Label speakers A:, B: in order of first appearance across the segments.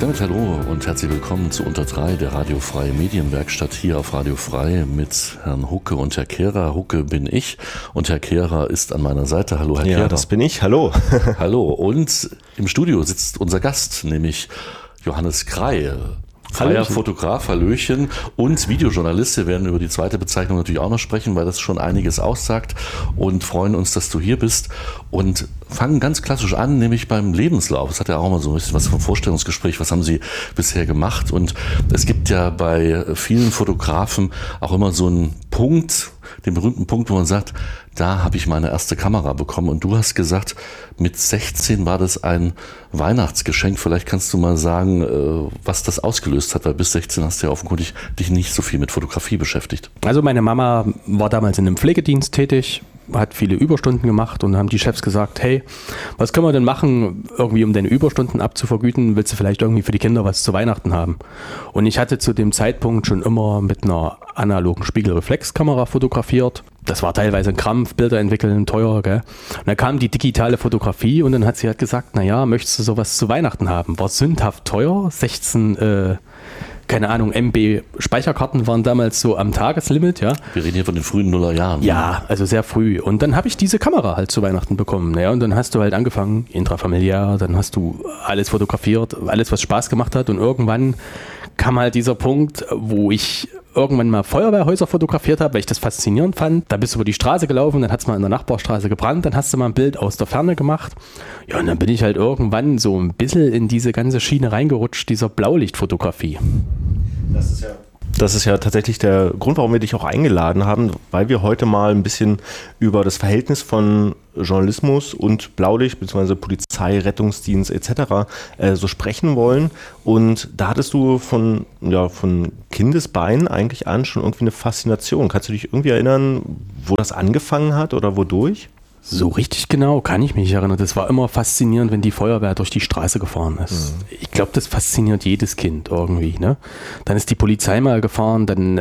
A: Damit hallo und herzlich willkommen zu Unter 3, der radiofreie Medienwerkstatt hier auf Radio Frei mit Herrn Hucke und Herr Kehrer. Hucke bin ich und Herr Kehrer ist an meiner Seite. Hallo, Herr Kehrer.
B: Ja, das bin ich. Hallo.
A: Hallo. Und im Studio sitzt unser Gast, nämlich Johannes Krey. Freier Fotograf, Hallöchen, und Videojournalist. Wir werden über die zweite Bezeichnung natürlich auch noch sprechen, weil das schon einiges aussagt, und freuen uns, dass du hier bist und fangen ganz klassisch an, nämlich beim Lebenslauf. Das hat ja auch mal so ein bisschen was vom Vorstellungsgespräch. Was haben Sie bisher gemacht? Und es gibt ja bei vielen Fotografen auch immer so einen Punkt, den berühmten Punkt, wo man sagt, da habe ich meine erste Kamera bekommen. Und du hast gesagt, mit 16 war das ein Weihnachtsgeschenk. Vielleicht kannst du mal sagen, was das ausgelöst hat, weil bis 16 hast du ja offenkundig dich nicht so viel mit Fotografie beschäftigt.
C: Also meine Mama war damals in einem Pflegedienst tätig, hat viele Überstunden gemacht, und dann haben die Chefs gesagt, hey, was können wir denn machen, irgendwie um deine Überstunden abzuvergüten? Willst du vielleicht irgendwie für die Kinder was zu Weihnachten haben? Und ich hatte zu dem Zeitpunkt schon immer mit einer analogen Spiegelreflexkamera fotografiert. Das war teilweise ein Krampf, Bilder entwickeln, teuer, gell? Und dann kam die digitale Fotografie, und dann hat sie halt gesagt, naja, möchtest du sowas zu Weihnachten haben? War sündhaft teuer, 16 keine Ahnung, MB Speicherkarten waren damals so am Tageslimit, ja.
A: Wir reden hier von den frühen Nullerjahren.
C: Ja, also sehr früh. Und dann habe ich diese Kamera halt zu Weihnachten bekommen. Naja, und dann hast du halt angefangen, intrafamiliär, dann hast du alles fotografiert, alles, was Spaß gemacht hat. Und irgendwann kam halt dieser Punkt, wo ich irgendwann mal Feuerwehrhäuser fotografiert habe, weil ich das faszinierend fand. Da bist du über die Straße gelaufen, dann hat es mal in der Nachbarstraße gebrannt, dann hast du mal ein Bild aus der Ferne gemacht. Ja, und dann bin ich halt irgendwann so ein bisschen in diese ganze Schiene reingerutscht, dieser Blaulichtfotografie.
B: Das ist ja tatsächlich der Grund, warum wir dich auch eingeladen haben, weil wir heute mal ein bisschen über das Verhältnis von Journalismus und Blaulicht bzw. Polizei, Rettungsdienst etc. So sprechen wollen. Und da hattest du von Kindesbeinen eigentlich an schon irgendwie eine Faszination. Kannst du dich irgendwie erinnern, wo das angefangen hat oder wodurch?
C: So richtig genau kann ich mich nicht erinnern. Das war immer faszinierend, wenn die Feuerwehr durch die Straße gefahren ist. Ich glaube, das fasziniert jedes Kind irgendwie, ne? Dann ist die Polizei mal gefahren, dann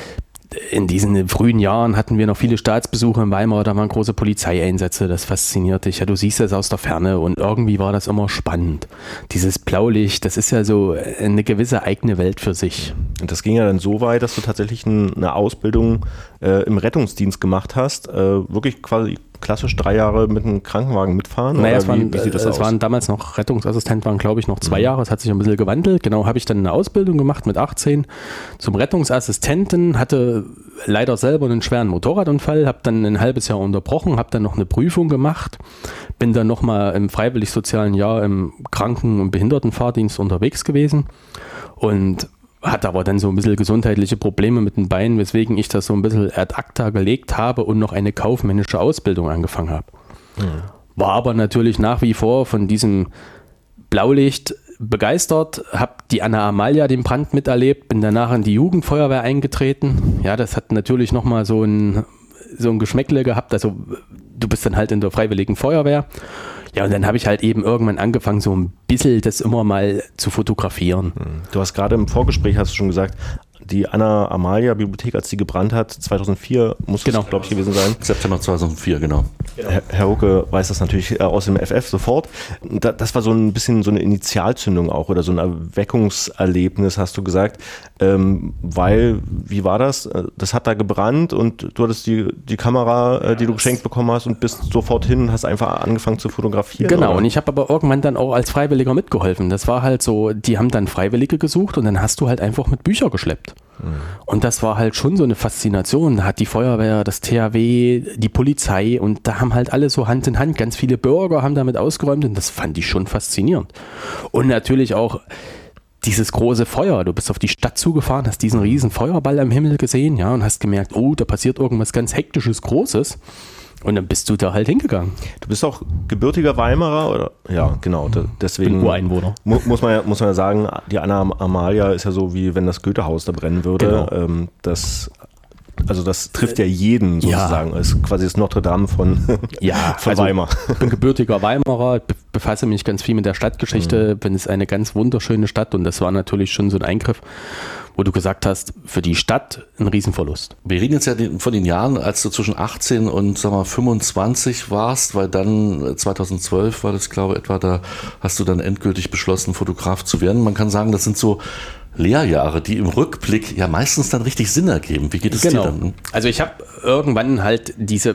C: in diesen frühen Jahren hatten wir noch viele Staatsbesuche in Weimar, da waren große Polizeieinsätze, das fasziniert dich. Ja, du siehst das aus der Ferne, und irgendwie war das immer spannend. Dieses Blaulicht, das ist ja so eine gewisse eigene Welt für sich.
B: Und das ging ja dann so weit, dass du tatsächlich eine Ausbildung im Rettungsdienst gemacht hast, wirklich quasi klassisch 3 Jahre mit einem Krankenwagen mitfahren?
C: Naja,
B: wie sieht das aus?
C: Es waren damals noch Rettungsassistent, waren glaube ich noch 2 Jahre, es hat sich ein bisschen gewandelt. Genau, habe ich dann eine Ausbildung gemacht mit 18 zum Rettungsassistenten, hatte leider selber einen schweren Motorradunfall, habe dann ein halbes Jahr unterbrochen, habe dann noch eine Prüfung gemacht, bin dann nochmal im freiwillig-sozialen Jahr im Kranken- und Behindertenfahrdienst unterwegs gewesen und hatte aber dann so ein bisschen gesundheitliche Probleme mit den Beinen, weswegen ich das so ein bisschen ad acta gelegt habe und noch eine kaufmännische Ausbildung angefangen habe. War aber natürlich nach wie vor von diesem Blaulicht begeistert, habe die Anna Amalia, den Brand miterlebt, bin danach in die Jugendfeuerwehr eingetreten. Ja, das hat natürlich nochmal so ein Geschmäckle gehabt, also du bist dann halt in der Freiwilligen Feuerwehr. Ja, und dann habe ich halt eben irgendwann angefangen, so ein bisschen das immer mal zu fotografieren.
B: Du hast gerade im Vorgespräch, hast du schon gesagt, die Anna-Amalia-Bibliothek, als die gebrannt hat, 2004 muss es, glaube ich, gewesen sein.
A: September 2004, genau.
B: Herr Hucke weiß das natürlich aus dem FF sofort. Das war so ein bisschen so eine Initialzündung auch oder so ein Erweckungserlebnis, hast du gesagt. Weil, wie war das? Das hat da gebrannt und du hattest die Kamera, die du geschenkt bekommen hast, und bist sofort hin und hast einfach angefangen zu fotografieren.
C: Genau,
B: oder?
C: Und ich habe aber irgendwann dann auch als Freiwilliger mitgeholfen. Das war halt so, die haben dann Freiwillige gesucht, und dann hast du halt einfach mit Büchern geschleppt. Und das war halt schon so eine Faszination. Da hat die Feuerwehr, das THW, die Polizei, und da haben halt alle so Hand in Hand, ganz viele Bürger haben damit ausgeräumt, und das fand ich schon faszinierend. Und natürlich auch dieses große Feuer. Du bist auf die Stadt zugefahren, hast diesen riesen Feuerball am Himmel gesehen, ja, und hast gemerkt, oh, da passiert irgendwas ganz Hektisches, Großes. Und dann bist du da halt hingegangen.
B: Du bist auch gebürtiger Weimarer, oder? Ja, genau. Deswegen
C: bin Ureinwohner.
B: Muss man ja sagen, die Anna Amalia ist ja so, wie wenn das Goethehaus da brennen würde.
C: Genau.
B: Das trifft ja jeden sozusagen. Ja. Ist quasi das Notre Dame von
C: also
B: Weimar.
C: Ich bin gebürtiger Weimarer, befasse mich ganz viel mit der Stadtgeschichte, bin es eine ganz wunderschöne Stadt und das war natürlich schon so ein Eingriff, wo du gesagt hast, für die Stadt ein Riesenverlust.
A: Wir reden jetzt ja von den Jahren, als du zwischen 18 und 25 warst, weil dann 2012 war das, glaube ich, etwa, da hast du dann endgültig beschlossen, Fotograf zu werden. Man kann sagen, das sind so Lehrjahre, die im Rückblick ja meistens dann richtig Sinn ergeben. Wie geht es dir dann?
C: Also ich habe irgendwann halt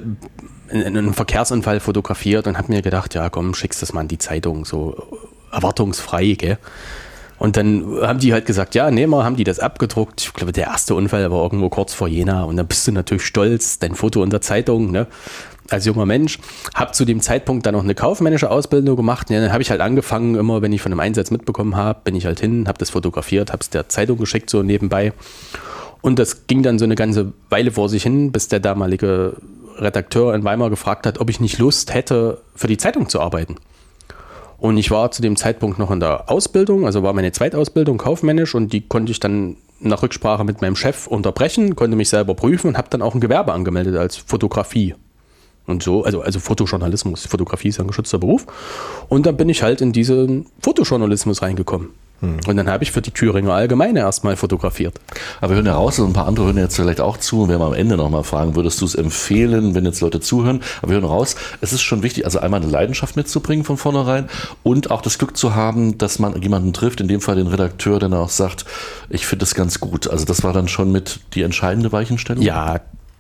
C: einen Verkehrsunfall fotografiert und habe mir gedacht, ja komm, schickst das mal in die Zeitung, so erwartungsfrei, gell? Und dann haben die halt gesagt, ja, haben die das abgedruckt. Ich glaube, der erste Unfall war irgendwo kurz vor Jena und dann bist du natürlich stolz, dein Foto in der Zeitung, ne? Als junger Mensch, habe zu dem Zeitpunkt dann noch eine kaufmännische Ausbildung gemacht. Ja, dann habe ich halt angefangen, immer wenn ich von einem Einsatz mitbekommen habe, bin ich halt hin, habe das fotografiert, habe es der Zeitung geschickt, so nebenbei. Und das ging dann so eine ganze Weile vor sich hin, bis der damalige Redakteur in Weimar gefragt hat, ob ich nicht Lust hätte, für die Zeitung zu arbeiten. Und ich war zu dem Zeitpunkt noch in der Ausbildung, also war meine Zweitausbildung kaufmännisch und die konnte ich dann nach Rücksprache mit meinem Chef unterbrechen, konnte mich selber prüfen und habe dann auch ein Gewerbe angemeldet als Fotografie. Und so, also Fotojournalismus, Fotografie ist ein geschützter Beruf. Und dann bin ich halt in diesen Fotojournalismus reingekommen. Und dann habe ich für die Thüringer Allgemeine erstmal fotografiert.
A: Aber wir hören ja raus, und ein paar andere hören jetzt vielleicht auch zu. Und werden wir am Ende nochmal fragen, würdest du es empfehlen, wenn jetzt Leute zuhören? Aber wir hören raus, es ist schon wichtig, also einmal eine Leidenschaft mitzubringen von vornherein und auch das Glück zu haben, dass man jemanden trifft, in dem Fall den Redakteur, der dann auch sagt, ich finde das ganz gut. Also das war dann schon mit die entscheidende Weichenstellung?
C: Ja,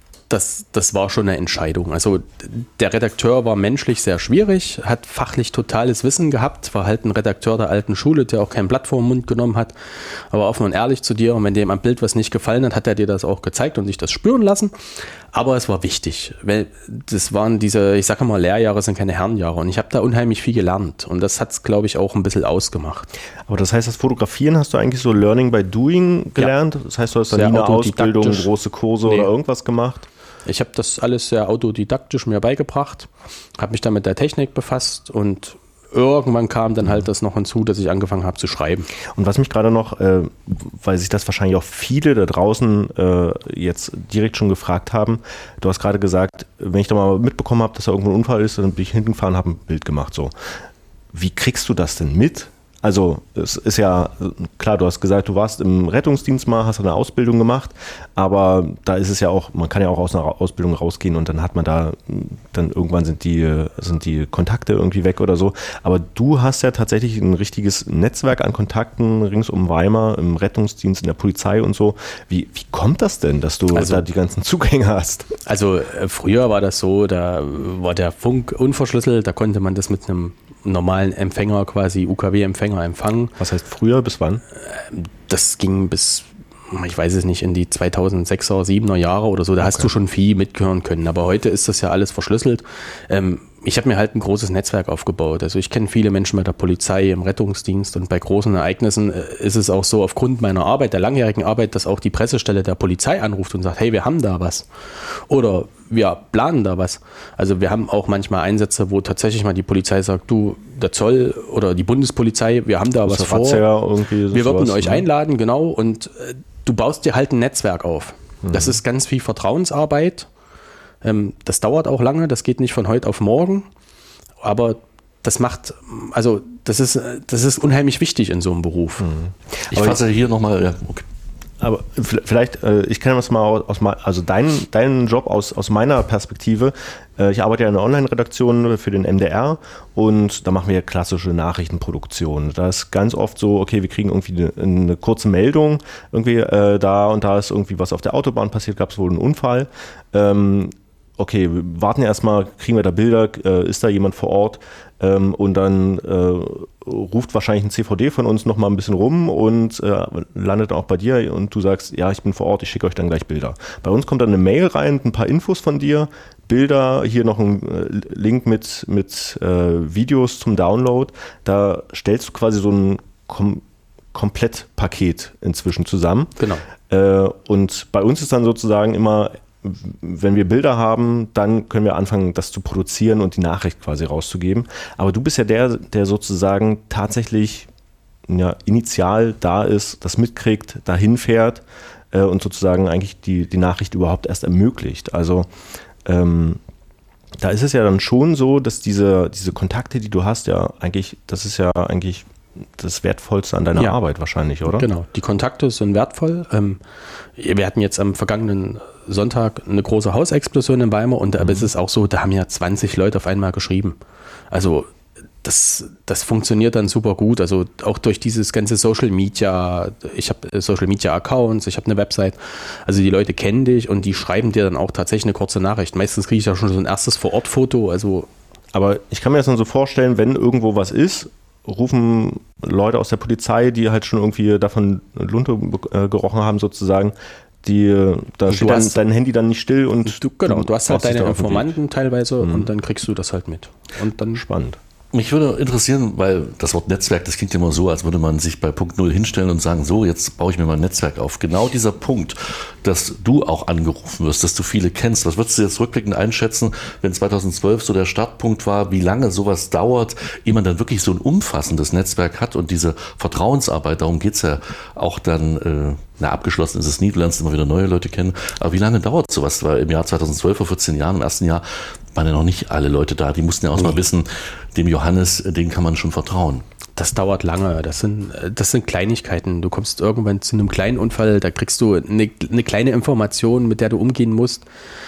C: das war schon eine Entscheidung. Also der Redakteur war menschlich sehr schwierig, hat fachlich totales Wissen gehabt, war halt ein Redakteur der alten Schule, der auch kein Blatt vor den Mund genommen hat, aber offen und ehrlich zu dir. Und wenn dem am Bild was nicht gefallen hat, hat er dir das auch gezeigt und sich das spüren lassen. Aber es war wichtig, weil das waren diese, ich sage mal, Lehrjahre sind keine Herrenjahre und ich habe da unheimlich viel gelernt und das hat es, glaube ich, auch ein bisschen ausgemacht.
B: Aber das heißt, das Fotografieren hast du eigentlich so Learning by Doing gelernt? Ja. Das heißt, du hast da nie eine Ausbildung, große Kurse oder irgendwas gemacht?
C: Ich habe das alles sehr autodidaktisch mir beigebracht, habe mich dann mit der Technik befasst und irgendwann kam dann halt das noch hinzu, dass ich angefangen habe zu schreiben.
B: Und was mich gerade noch, weil sich das wahrscheinlich auch viele da draußen jetzt direkt schon gefragt haben, du hast gerade gesagt, wenn ich da mal mitbekommen habe, dass da irgendwo ein Unfall ist, dann bin ich hinten gefahren und habe ein Bild gemacht. So. Wie kriegst du das denn mit? Also es ist ja klar, du hast gesagt, du warst im Rettungsdienst mal, hast eine Ausbildung gemacht, aber da ist es ja auch, man kann ja auch aus einer Ausbildung rausgehen und dann hat man da, dann irgendwann sind die Kontakte irgendwie weg oder so. Aber du hast ja tatsächlich ein richtiges Netzwerk an Kontakten rings um Weimar, im Rettungsdienst, in der Polizei und so. Wie kommt das denn, dass du da die ganzen Zugänge hast?
C: Also früher war das so, da war der Funk unverschlüsselt, da konnte man das mit einem normalen Empfänger, quasi UKW-Empfänger empfangen.
B: Was heißt früher, bis wann?
C: Das ging bis, ich weiß es nicht, in die 2006er, 7er Jahre oder so. Da hast du schon viel mithören können. Aber heute ist das ja alles verschlüsselt. Ich habe mir halt ein großes Netzwerk aufgebaut. Also ich kenne viele Menschen bei der Polizei, im Rettungsdienst und bei großen Ereignissen ist es auch so aufgrund meiner Arbeit, der langjährigen Arbeit, dass auch die Pressestelle der Polizei anruft und sagt, hey, wir haben da was. Oder wir planen da was. Also wir haben auch manchmal Einsätze, wo tatsächlich mal die Polizei sagt, du, der Zoll oder die Bundespolizei, wir haben da was vor. Wir würden euch einladen, genau. Und du baust dir halt ein Netzwerk auf. Das ist ganz viel Vertrauensarbeit. Das dauert auch lange, das geht nicht von heute auf morgen, aber das ist unheimlich wichtig in so einem Beruf.
A: Ich fasse hier nochmal, ja, okay.
B: Aber vielleicht, ich kenne das mal also deinen Job aus meiner Perspektive. Ich arbeite ja in einer Online-Redaktion für den MDR und da machen wir klassische Nachrichtenproduktion. Da ist ganz oft so, okay, wir kriegen irgendwie eine kurze Meldung, irgendwie da und da ist irgendwie was auf der Autobahn passiert, gab es wohl einen Unfall. Okay, wir warten erstmal, kriegen wir da Bilder, ist da jemand vor Ort und dann ruft wahrscheinlich ein CVD von uns nochmal ein bisschen rum und landet auch bei dir und du sagst, ja, ich bin vor Ort, ich schicke euch dann gleich Bilder. Bei uns kommt dann eine Mail rein, ein paar Infos von dir, Bilder, hier noch ein Link mit Videos zum Download. Da stellst du quasi so ein Komplettpaket inzwischen zusammen.
C: Genau.
B: Und bei uns ist dann sozusagen immer, wenn wir Bilder haben, dann können wir anfangen, das zu produzieren und die Nachricht quasi rauszugeben. Aber du bist ja der sozusagen tatsächlich initial da ist, das mitkriegt, dahin fährt und sozusagen eigentlich die Nachricht überhaupt erst ermöglicht. Also da ist es ja dann schon so, dass diese Kontakte, die du hast, das ist ja eigentlich das Wertvollste an deiner Arbeit wahrscheinlich, oder?
C: Genau, die Kontakte sind wertvoll. Wir hatten jetzt am vergangenen Sonntag eine große Hausexplosion in Weimar und aber es ist auch so, da haben ja 20 Leute auf einmal geschrieben. Also das funktioniert dann super gut. Also auch durch dieses ganze Social Media, ich habe Social Media Accounts, ich habe eine Website. Also die Leute kennen dich und die schreiben dir dann auch tatsächlich eine kurze Nachricht. Meistens kriege ich ja schon so ein erstes Vor-Ort-Foto. Also
B: aber ich kann mir das dann so vorstellen, wenn irgendwo was ist, rufen Leute aus der Polizei, die halt schon irgendwie davon Lunte gerochen haben sozusagen, da steht dann dein Handy dann nicht still und
C: du hast halt deine Informanten teilweise und dann kriegst du das halt mit. Und dann
B: spannend.
A: Mich würde interessieren, weil das Wort Netzwerk, das klingt immer so, als würde man sich bei Punkt Null hinstellen und sagen, so, jetzt baue ich mir mal ein Netzwerk auf. Genau dieser Punkt, dass du auch angerufen wirst, dass du viele kennst. Was würdest du jetzt rückblickend einschätzen, wenn 2012 so der Startpunkt war, wie lange sowas dauert, ehe man dann wirklich so ein umfassendes Netzwerk hat und diese Vertrauensarbeit, darum geht's ja auch dann, abgeschlossen ist es nie, du lernst immer wieder neue Leute kennen. Aber wie lange dauert sowas? Weil im Jahr 2012, vor 14 Jahren, im ersten Jahr, waren ja noch nicht alle Leute da. Die mussten ja auch mal wissen, dem Johannes, den kann man schon vertrauen.
C: Das dauert lange. Das sind Kleinigkeiten. Du kommst irgendwann zu einem kleinen Unfall, da kriegst du eine kleine Information, mit der du umgehen musst.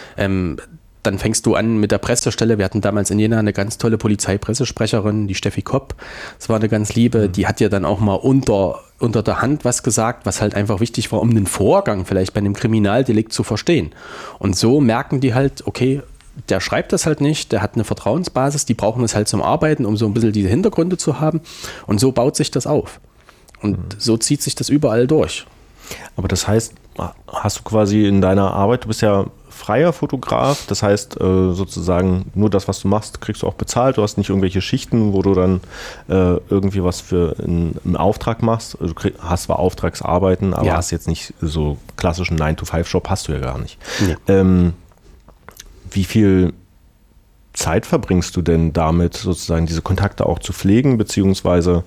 C: Dann fängst du an mit der Pressestelle. Wir hatten damals in Jena eine ganz tolle Polizeipressesprecherin, die Steffi Kopp. Das war eine ganz liebe. Die hat ja dann auch mal unter der Hand was gesagt, was halt einfach wichtig war, um den Vorgang vielleicht bei einem Kriminaldelikt zu verstehen. Und so merken die halt, okay, der schreibt das halt nicht, der hat eine Vertrauensbasis, die brauchen es halt zum Arbeiten, um so ein bisschen diese Hintergründe zu haben. Und so baut sich das auf. Und so zieht sich das überall durch.
B: Aber das heißt, hast du quasi in deiner Arbeit, du bist ja freier Fotograf, das heißt sozusagen nur das, was du machst, kriegst du auch bezahlt. Du hast nicht irgendwelche Schichten, wo du dann irgendwie was für einen Auftrag machst. Du hast zwar Auftragsarbeiten, aber hast jetzt nicht so klassischen 9-to-5-Job, hast du ja gar nicht. Nee. Wie viel Zeit verbringst du denn damit, sozusagen diese Kontakte auch zu pflegen, beziehungsweise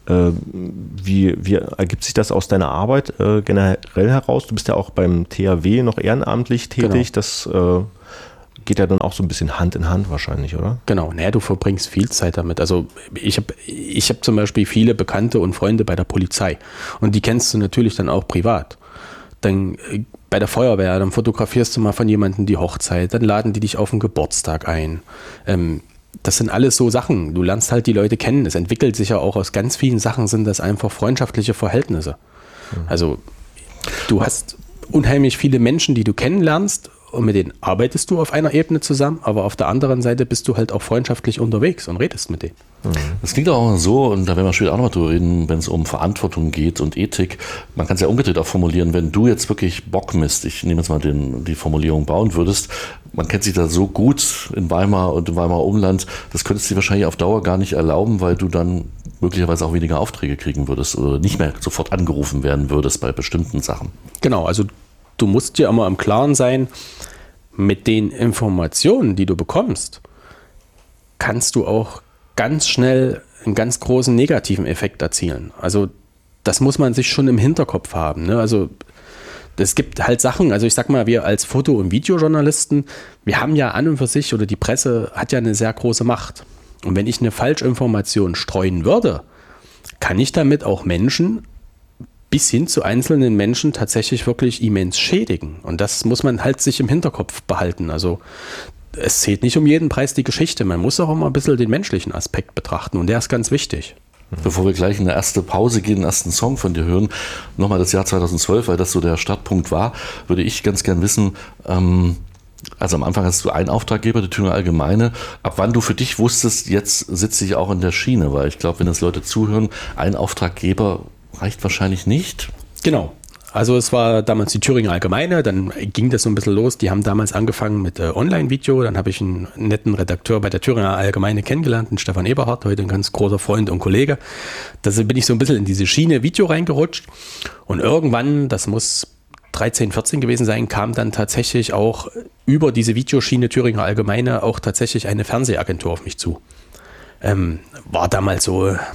B: wie ergibt sich das aus deiner Arbeit generell heraus? Du bist ja auch beim THW noch ehrenamtlich tätig, genau. Das geht ja dann auch so ein bisschen Hand in Hand wahrscheinlich, oder?
C: Genau, du verbringst viel Zeit damit. Also ich hab zum Beispiel viele Bekannte und Freunde bei der Polizei und die kennst du natürlich dann auch privat. Dann bei der Feuerwehr, dann fotografierst du mal von jemandem die Hochzeit, dann laden die dich auf den Geburtstag ein. Das sind alles so Sachen, du lernst halt die Leute kennen. Es entwickelt sich ja auch aus ganz vielen Sachen, sind das einfach freundschaftliche Verhältnisse. Also du hast unheimlich viele Menschen, die du kennenlernst und mit denen arbeitest du auf einer Ebene zusammen, aber auf der anderen Seite bist du halt auch freundschaftlich unterwegs und redest mit denen.
A: Das klingt auch so, und da werden wir später auch noch drüber reden, wenn es um Verantwortung geht und Ethik. Man kann es ja umgedreht auch formulieren, wenn du jetzt wirklich Bockmist, ich nehme jetzt mal die Formulierung, bauen würdest, man kennt sich da so gut in Weimar und im Weimarer Umland, das könntest du dir wahrscheinlich auf Dauer gar nicht erlauben, weil du dann möglicherweise auch weniger Aufträge kriegen würdest oder nicht mehr sofort angerufen werden würdest bei bestimmten Sachen.
C: Genau, also du musst dir immer im Klaren sein, mit den Informationen, die du bekommst, kannst du auch ganz schnell einen ganz großen negativen Effekt erzielen. Also das muss man sich schon im Hinterkopf haben. Ne? Also es gibt halt Sachen, also ich sag mal, wir als Foto- und Videojournalisten, wir haben ja an und für sich, oder die Presse hat ja eine sehr große Macht. Und wenn ich eine Falschinformation streuen würde, kann ich damit auch Menschen bis hin zu einzelnen Menschen tatsächlich wirklich immens schädigen. Und das muss man halt sich im Hinterkopf behalten. Also es zählt nicht um jeden Preis die Geschichte. Man muss auch immer ein bisschen den menschlichen Aspekt betrachten und der ist ganz wichtig.
A: Bevor wir gleich in eine erste Pause gehen, den ersten Song von dir hören, nochmal das Jahr 2012, weil das so der Startpunkt war, würde ich ganz gern wissen, also am Anfang hast du einen Auftraggeber, die Thüringer Allgemeine. Ab wann du für dich wusstest, jetzt sitze ich auch in der Schiene, weil ich glaube, wenn das Leute zuhören, ein Auftraggeber reicht wahrscheinlich nicht.
C: Genau. Also es war damals die Thüringer Allgemeine, dann ging das so ein bisschen los. Die haben damals angefangen mit Online-Video. Dann habe ich einen netten Redakteur bei der Thüringer Allgemeine kennengelernt, den Stefan Eberhardt, heute ein ganz großer Freund und Kollege. Da bin ich so ein bisschen in diese Schiene Video reingerutscht. Und irgendwann, das muss 13, 14 gewesen sein, kam dann tatsächlich auch über diese Videoschiene Thüringer Allgemeine auch tatsächlich eine Fernsehagentur auf mich zu. War damals so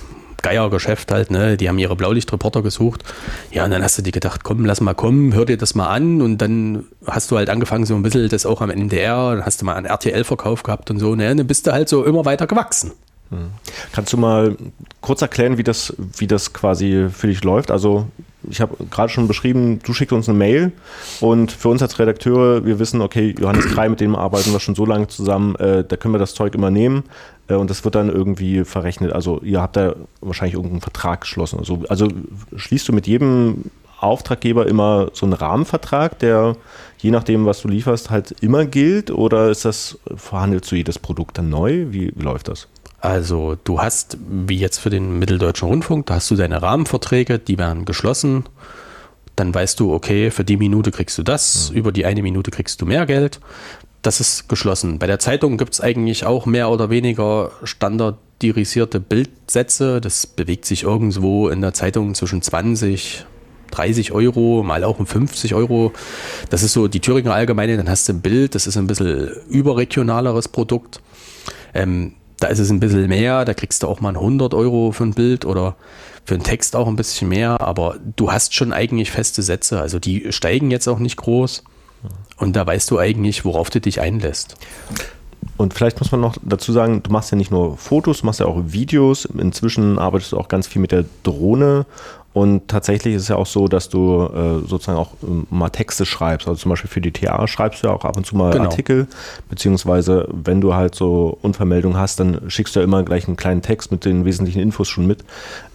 C: Geiergeschäft halt, ne? Die haben ihre Blaulichtreporter gesucht. Ja, und dann hast du dir gedacht, komm, lass mal kommen, hör dir das mal an. Und dann hast du halt angefangen, so ein bisschen das auch am NDR, dann hast du mal einen RTL-Verkauf gehabt und so, ne? Und dann bist du halt so immer weiter gewachsen.
B: Kannst du mal kurz erklären, wie das quasi für dich läuft? Also ich habe gerade schon beschrieben, du schickst uns eine Mail und für uns als Redakteure, wir wissen, okay, Johannes Krei, mit dem arbeiten wir schon so lange zusammen, da können wir das Zeug immer nehmen und das wird dann irgendwie verrechnet. Also ihr habt da wahrscheinlich irgendeinen Vertrag geschlossen. Also schließt du mit jedem Auftraggeber immer so einen Rahmenvertrag, der je nachdem, was du lieferst, halt immer gilt, oder ist das, verhandelst du jedes Produkt dann neu? Wie läuft das?
C: Also du hast, wie jetzt für den Mitteldeutschen Rundfunk, da hast du deine Rahmenverträge, die werden geschlossen. Dann weißt du, okay, für die Minute kriegst du das, über die eine Minute kriegst du mehr Geld. Das ist geschlossen. Bei der Zeitung gibt es eigentlich auch mehr oder weniger standardisierte Bildsätze. Das bewegt sich irgendwo in der Zeitung zwischen 20, 30 Euro, mal auch um 50 Euro. Das ist so die Thüringer Allgemeine. Dann hast du ein Bild, das ist ein bisschen überregionaleres Produkt. Da ist es ein bisschen mehr, da kriegst du auch mal 100 Euro für ein Bild oder für einen Text auch ein bisschen mehr, aber du hast schon eigentlich feste Sätze, also die steigen jetzt auch nicht groß und da weißt du eigentlich, worauf du dich einlässt.
B: Und vielleicht muss man noch dazu sagen, du machst ja nicht nur Fotos, du machst ja auch Videos, inzwischen arbeitest du auch ganz viel mit der Drohne. Und tatsächlich ist es ja auch so, dass du sozusagen auch mal Texte schreibst. Also zum Beispiel für die TA schreibst du ja auch ab und zu mal Artikel. Beziehungsweise wenn du halt so Unfallmeldungen hast, dann schickst du ja immer gleich einen kleinen Text mit den wesentlichen Infos schon mit.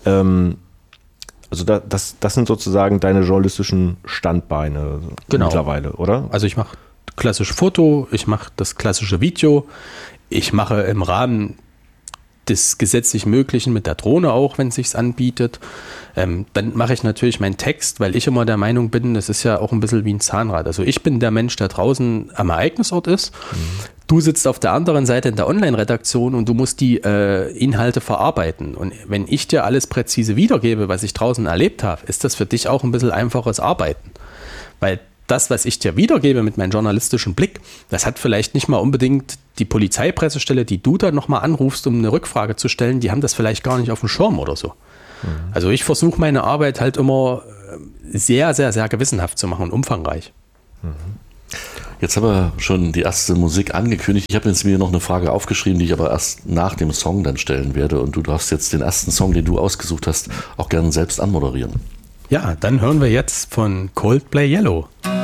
B: Also das sind sozusagen deine journalistischen Standbeine mittlerweile, oder?
C: Also ich mache klassisch Foto, ich mache das klassische Video. Ich mache im Rahmen des gesetzlich Möglichen mit der Drohne auch, wenn es sich anbietet. Dann mache ich natürlich meinen Text, weil ich immer der Meinung bin, das ist ja auch ein bisschen wie ein Zahnrad. Also ich bin der Mensch, der draußen am Ereignisort ist. Du sitzt auf der anderen Seite in der Online-Redaktion und du musst die Inhalte verarbeiten. Und wenn ich dir alles präzise wiedergebe, was ich draußen erlebt habe, ist das für dich auch ein bisschen einfaches Arbeiten. Weil das, was ich dir wiedergebe mit meinem journalistischen Blick, das hat vielleicht nicht mal unbedingt die Polizeipressestelle, die du dann nochmal anrufst, um eine Rückfrage zu stellen, die haben das vielleicht gar nicht auf dem Schirm oder so. Also ich versuche meine Arbeit halt immer sehr, sehr, sehr gewissenhaft zu machen und umfangreich.
A: Jetzt haben wir schon die erste Musik angekündigt. Ich habe jetzt mir noch eine Frage aufgeschrieben, die ich aber erst nach dem Song dann stellen werde. Und du darfst jetzt den ersten Song, den du ausgesucht hast, auch gerne selbst anmoderieren.
C: Ja, dann hören wir jetzt von Coldplay Yellow.